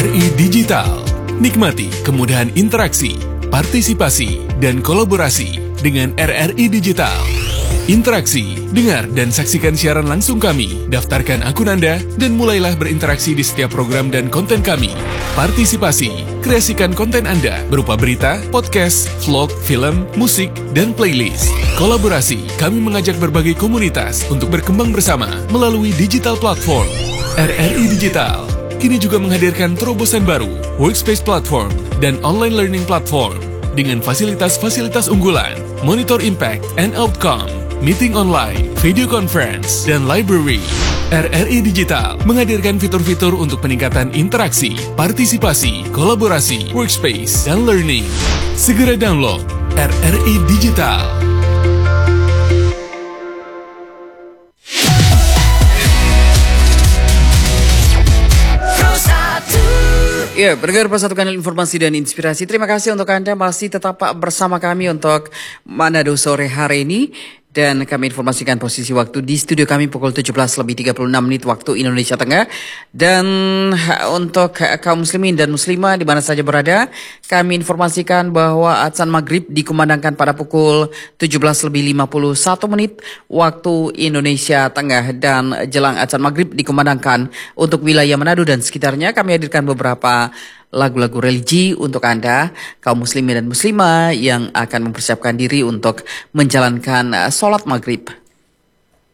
RRI Digital. Nikmati kemudahan interaksi, partisipasi, dan kolaborasi dengan RRI Digital. Interaksi, dengar dan saksikan siaran langsung kami, daftarkan akun Anda, dan mulailah berinteraksi di setiap program dan konten kami. Partisipasi, kreasikan konten Anda berupa berita, podcast, vlog, film, musik, dan playlist. Kolaborasi, kami mengajak berbagai komunitas untuk berkembang bersama melalui digital platform. RRI Digital kini juga menghadirkan terobosan baru, workspace platform, dan online learning platform dengan fasilitas-fasilitas unggulan, monitor impact and outcome, meeting online, video conference, dan library. RRI Digital menghadirkan fitur-fitur untuk peningkatan interaksi, partisipasi, kolaborasi, workspace, dan learning. Segera download RRI Digital. Ya, pendengar Satu Kanal Informasi dan Inspirasi, terima kasih untuk Anda masih tetap bersama kami untuk Manado sore hari ini. Dan kami informasikan posisi waktu di studio kami pukul 17:36 waktu Indonesia Tengah. Dan untuk kaum muslimin dan muslimah di mana saja berada, kami informasikan bahwa azan maghrib dikumandangkan pada pukul 17:51 waktu Indonesia Tengah. Dan jelang azan maghrib dikumandangkan untuk wilayah Manado dan sekitarnya. Kami hadirkan beberapa lagu-lagu religi untuk Anda, kaum muslimin dan muslimah yang akan mempersiapkan diri untuk menjalankan sholat maghrib.